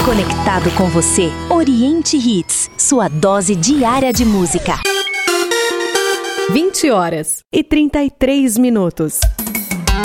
Conectado com você, Oriente Hits, sua dose diária de música. 20h33.